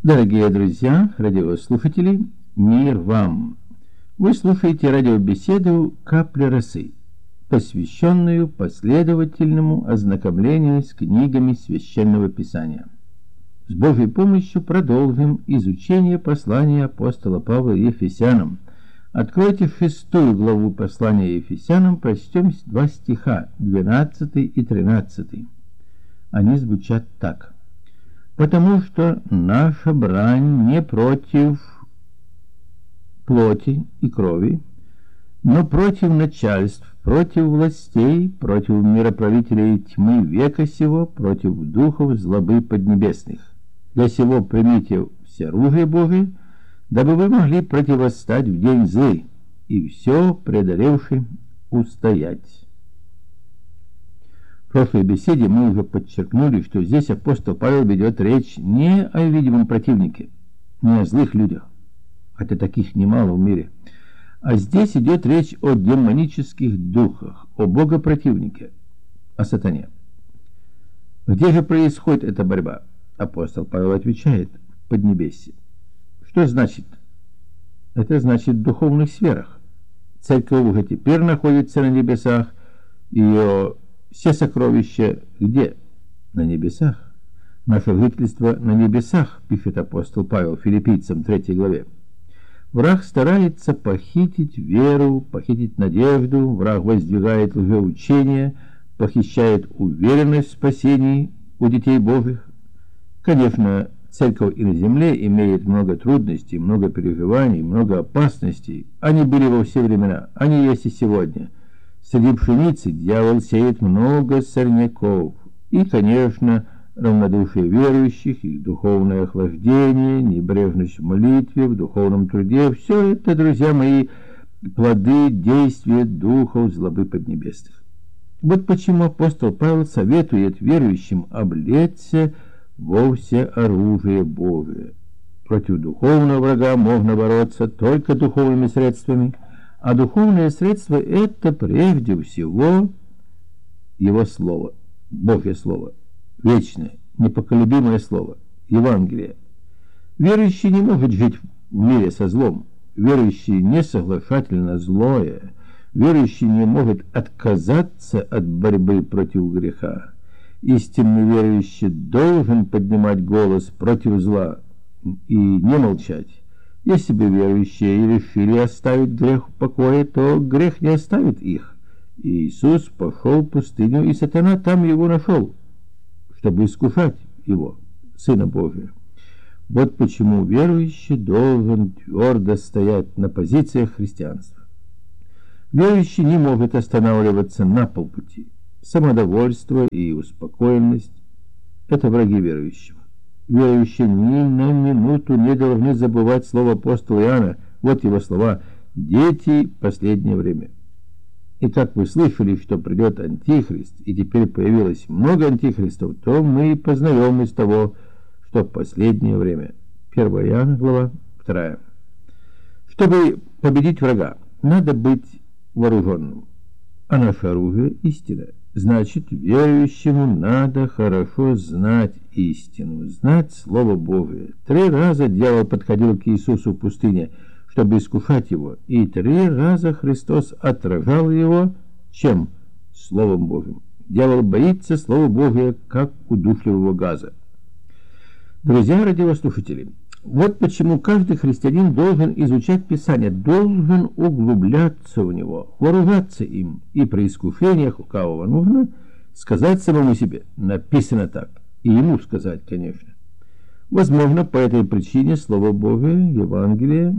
Дорогие друзья, радиослушатели, мир вам! Вы слушаете радиобеседу «Капля росы», посвященную последовательному ознакомлению с книгами Священного Писания. С Божьей помощью продолжим изучение послания апостола Павла Ефесянам. Откройте 6 главу послания Ефесянам, прочтем 2 стиха, 12 и 13. Они звучат так. «Потому что наша брань не против плоти и крови, но против начальств, против властей, против мироправителей тьмы века сего, против духов злобы поднебесных. Для сего примите всеоружие Божие, дабы вы могли противостать в день злый, и все преодолевши устоять». В прошлой беседе мы уже подчеркнули, что здесь апостол Павел ведет речь не о видимом противнике, не о злых людях, хотя таких немало в мире, а здесь идет речь о демонических духах, о богопротивнике, о сатане. Где же происходит эта борьба? Апостол Павел отвечает: в Поднебесье. Что значит? Это значит в духовных сферах. Церковь уже теперь находится на небесах, ее все сокровища где? На небесах. Наше жительство на небесах, пишет апостол Павел Филиппийцам 3 главе. Враг старается похитить веру, похитить надежду, враг воздвигает лжеучения, похищает уверенность в спасении у детей Божьих. Конечно, церковь и на земле имеет много трудностей, много переживаний, много опасностей. Они были во все времена, они есть и сегодня. Среди пшеницы дьявол сеет много сорняков. И, конечно, равнодушие верующих, их духовное охлаждение, небрежность в молитве, в духовном труде — все это, друзья мои, плоды действия духов злобы поднебесных. Вот почему апостол Павел советует верующим облечься во всеоружие Божие. Против духовного врага можно бороться только духовными средствами, а духовное средство — это прежде всего Его Слово, Божье Слово, вечное, непоколебимое Слово, Евангелие. Верующий не может жить в мире со злом, верующий не соглашательно злое, верующий не может отказаться от борьбы против греха. Истинный верующий должен поднимать голос против зла и не молчать. Если бы верующие решили оставить грех в покое, то грех не оставит их. Иисус пошел в пустыню, и сатана там его нашел, чтобы искушать его, Сына Божия. Вот почему верующий должен твердо стоять на позициях христианства. Верующий не может останавливаться на полпути. Самодовольство и успокоенность — это враги верующего. Верующие ни на минуту не должны забывать слово апостола Иоанна. Вот его слова: «Дети, последнее время». И как вы слышали, что придет антихрист, и теперь появилось много антихристов, то мы познаем из того, что в последнее время. 1 Иоанна, глава 2. Чтобы победить врага, надо быть вооруженным. А наше оружие — истина. Значит, верующему надо хорошо знать истину, знать Слово Божие. 3 раза дьявол подходил к Иисусу в пустыне, чтобы искушать его, и 3 раза Христос отражал его чем? Словом Божьим. Дьявол боится Слова Божия, как удушливого газа. Друзья радиослушатели, вот почему каждый христианин должен изучать Писание, должен углубляться в него, вооружаться им, и при искушениях лукавого нужно сказать самому себе: написано так, и ему сказать, конечно. Возможно, по этой причине Слово Божие, Евангелие,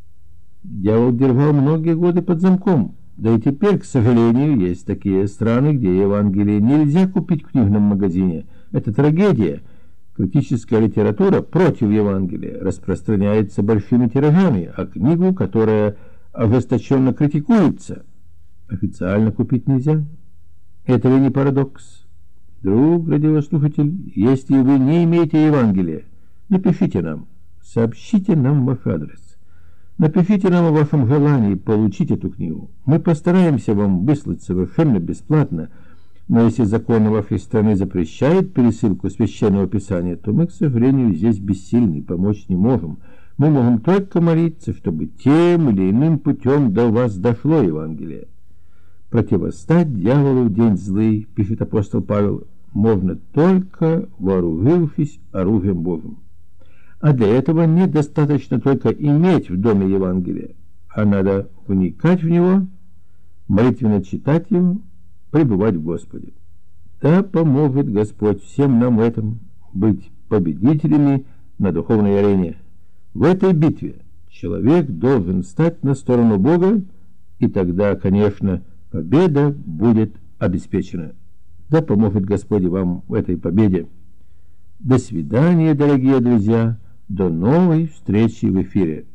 дьявол держал многие годы под замком. Да и теперь, к сожалению, есть такие страны, где Евангелие нельзя купить в книжном магазине. Это трагедия. Критическая литература против Евангелия распространяется большими тиражами, а книгу, которая ожесточенно критикуется, официально купить нельзя. Это ли не парадокс? Друг радиослушатель, если вы не имеете Евангелия, напишите нам, сообщите нам ваш адрес. Напишите нам о вашем желании получить эту книгу. Мы постараемся вам выслать совершенно бесплатно Но если закон вашей страны запрещает пересылку священного писания, то мы, к сожалению, здесь бессильны, помочь не можем. Мы можем только молиться, чтобы тем или иным путем до вас дошло Евангелие. Противостать дьяволу в день злый, пишет апостол Павел, можно только вооружившись оружием Божьим. А для этого недостаточно только иметь в доме Евангелие, а надо вникать в него, молитвенно читать его, пребывать в Господе. Да поможет Господь всем нам в этом быть победителями на духовной арене. В этой битве человек должен стать на сторону Бога, и тогда, конечно, победа будет обеспечена. Да поможет Господь вам в этой победе. До свидания, дорогие друзья. До новой встречи в эфире.